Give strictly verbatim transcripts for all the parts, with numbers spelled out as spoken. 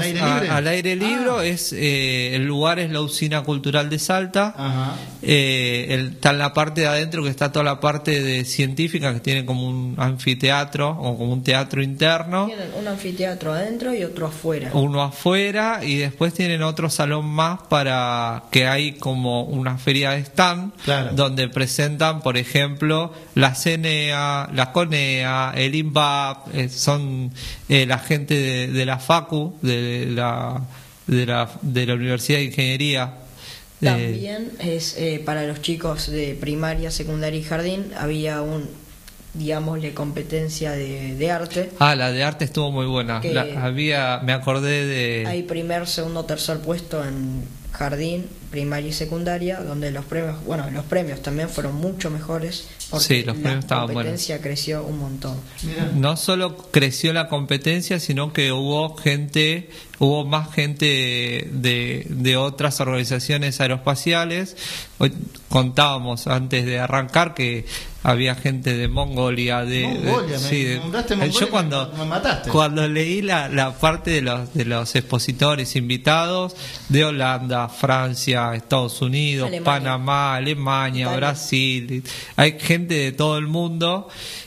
¿Aire libre? A, al aire libre, ah. es eh, el lugar es la Usina Cultural de Salta. Ajá. Eh, el, está en la parte de adentro, que está toda la parte de científica, que tiene como un anfiteatro o como un teatro interno. Tienen un anfiteatro adentro y otro afuera. Uno afuera, y después tienen otro salón más para que hay como una feria de stand, claro, donde presentan, por ejemplo, la C N E A, la CONEA, el INVAP, eh, son eh, la gente de, de la FACU, de la, de la de la Universidad de Ingeniería. También eh, es eh, para los chicos de primaria, secundaria y jardín había un, digámosle, competencia de, de arte. Ah, la de arte estuvo muy buena. La, había, me acordé de... Hay primer, segundo, tercer puesto en jardín, primaria y secundaria, donde los premios, bueno, los premios también fueron mucho mejores. Porque sí, los premios estaban buenos. La competencia creció un montón. Mirá. No solo creció la competencia, sino que hubo gente, hubo más gente de, de otras organizaciones aeroespaciales. Hoy contábamos antes de arrancar que había gente de Mongolia, de, Mongolia, de, me, sí, de, Mongolia, yo cuando me mataste. Cuando leí la, la parte de los de los expositores invitados de Holanda, Francia, Estados Unidos, Alemania. Panamá, Alemania, Italia. Brasil, hay gente de todo el mundo.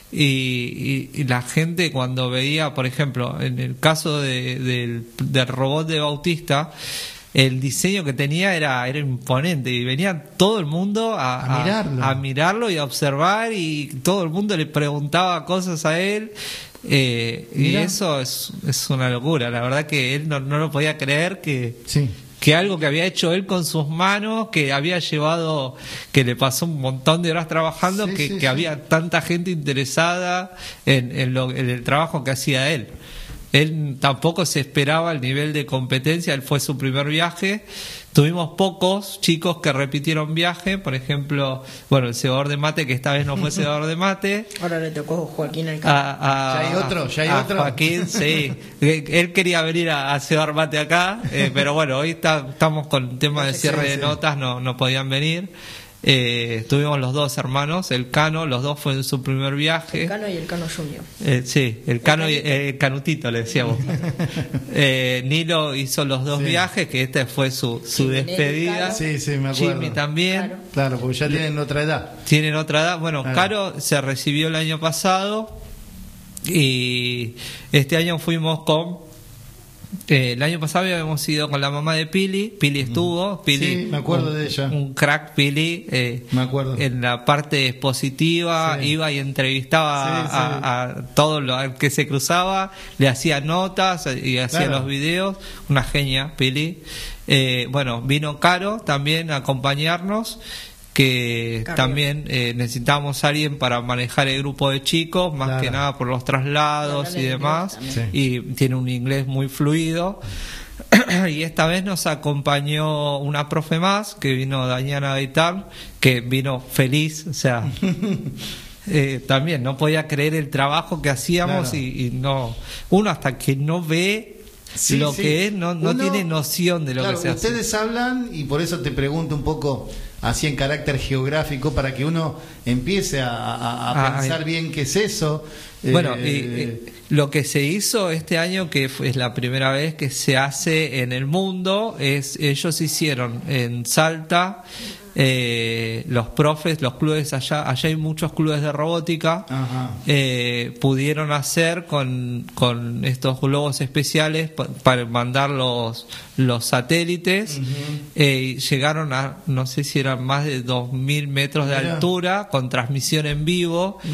Y, y, y la gente, cuando veía, por ejemplo, en el caso de, del, del robot de Bautista, el diseño que tenía era, era imponente, y venía todo el mundo a, a, mirarlo. A, a mirarlo y a observar, y todo el mundo le preguntaba cosas a él. Eh, y eso es, es una locura. La verdad que él no, no lo podía creer que... Sí. que algo que había hecho él con sus manos, que había llevado, que le pasó un montón de horas trabajando, sí, que, sí, que sí. había tanta gente interesada en, en, lo, en el trabajo que hacía él. Él tampoco se esperaba el nivel de competencia, él fue su primer viaje. Tuvimos pocos chicos que repitieron viaje, por ejemplo, bueno, el cebador de mate, que esta vez no fue cebador de mate. Ahora le tocó Joaquín el Cano. A, a, ya hay otro, ya hay a otro. Joaquín, sí. Él quería venir a, a cebar mate acá, eh, pero bueno, hoy está, estamos con el tema de cierre de notas, no, no podían venir. Eh, estuvimos los dos hermanos, el Cano, los dos fue en su primer viaje. El Cano y el Cano Junior. Eh, sí, el Cano y eh, el Canutito le decíamos. eh, Nilo hizo los dos sí. viajes, que esta fue su, su sí, despedida. Sí, sí, me acuerdo. Jimmy también. Claro, claro, porque ya tienen otra edad. Tienen otra edad. Bueno, claro. Caro se recibió el año pasado, y este año fuimos con... Eh, el año pasado habíamos ido con la mamá de Pili. Pili estuvo. Pili, sí, me acuerdo un, de ella. Un crack, Pili. Eh, me acuerdo. En la parte expositiva, sí. iba y entrevistaba sí, sí. A, a todo lo que se cruzaba, le hacía notas y hacía claro. los videos. Una genia, Pili. Eh, bueno, vino Caro también a acompañarnos, que Carlos. también eh, necesitamos a alguien para manejar el grupo de chicos, más claro. que nada por los traslados claro, y demás, sí. y tiene un inglés muy fluido. Y esta vez nos acompañó una profe más, que vino Daniela Gaitar, que vino feliz, o sea... Eh, también no podía creer el trabajo que hacíamos, claro. y, y no, uno hasta que no ve sí, lo sí. que es, no, no Uno, tiene noción de lo claro, que se hace. Ustedes hablan, y por eso te pregunto un poco así en carácter geográfico, para que uno empiece a, a, a ah, pensar ay. bien qué es eso. Bueno, eh, y, y lo que se hizo este año, que es la primera vez que se hace en el mundo, es ellos hicieron en Salta, eh, los profes, los clubes allá, allá hay muchos clubes de robótica, eh, pudieron hacer con, con estos globos especiales pa, para mandar los, los satélites, uh-huh. eh, llegaron a, no sé si eran más de dos mil metros de Mira. altura, con transmisión en vivo.